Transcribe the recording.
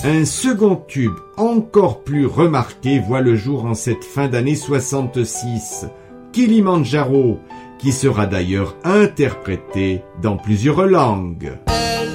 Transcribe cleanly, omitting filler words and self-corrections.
Un second tube encore plus remarqué voit le jour en cette fin d'année 66, Kilimandjaro, qui sera d'ailleurs interprété dans plusieurs langues.